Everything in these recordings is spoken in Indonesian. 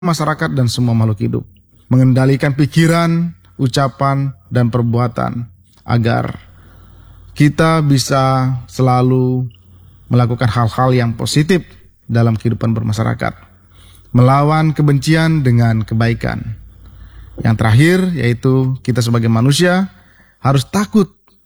masyarakat dan semua makhluk hidup. Mengendalikan pikiran, ucapan, dan perbuatan agar kita bisa selalu melakukan hal-hal yang positif dalam kehidupan bermasyarakat. Melawan kebencian dengan kebaikan. Yang terakhir yaitu kita sebagai manusia harus takut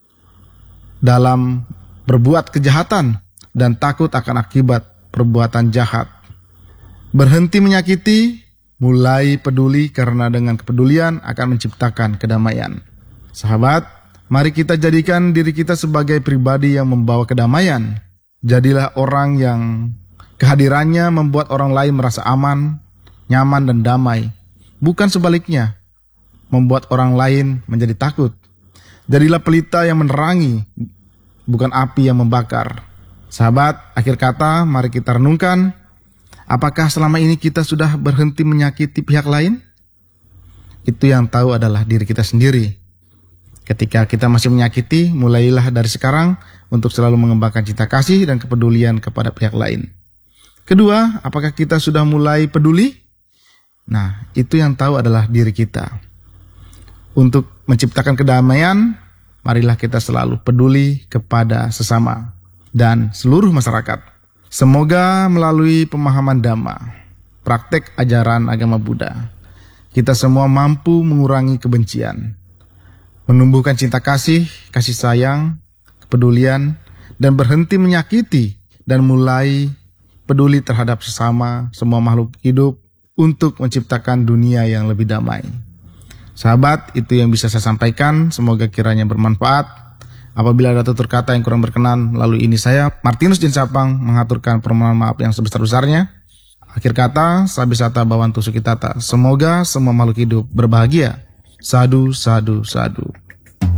dalam berbuat kejahatan dan takut akan akibat perbuatan jahat. Berhenti menyakiti, mulai peduli karena dengan kepedulian akan menciptakan kedamaian. Sahabat, mari kita jadikan diri kita sebagai pribadi yang membawa kedamaian. Jadilah orang yang kehadirannya membuat orang lain merasa aman, nyaman dan damai. Bukan sebaliknya, membuat orang lain menjadi takut. Jadilah pelita yang menerangi, bukan api yang membakar. Sahabat, akhir kata mari kita renungkan, apakah selama ini kita sudah berhenti menyakiti pihak lain? Itu yang tahu adalah diri kita sendiri. Ketika kita masih menyakiti, mulailah dari sekarang untuk selalu mengembangkan cinta kasih dan kepedulian kepada pihak lain. Kedua, apakah kita sudah mulai peduli? Nah, itu yang tahu adalah diri kita. Untuk menciptakan kedamaian, marilah kita selalu peduli kepada sesama dan seluruh masyarakat. Semoga melalui pemahaman Dhamma, praktek ajaran agama Buddha, kita semua mampu mengurangi kebencian, menumbuhkan cinta kasih, kasih sayang, kepedulian, dan berhenti menyakiti dan mulai peduli terhadap sesama, semua makhluk hidup untuk menciptakan dunia yang lebih damai. Sahabat, itu yang bisa saya sampaikan, semoga kiranya bermanfaat. Apabila ada tutur kata yang kurang berkenan, lalu ini saya, Martinus Jinsapang, mengaturkan permohonan maaf yang sebesar-besarnya. Akhir kata, Sabisata Bhavantu Sukhitata. Semoga semua makhluk hidup berbahagia. Sadu, sadu, sadu.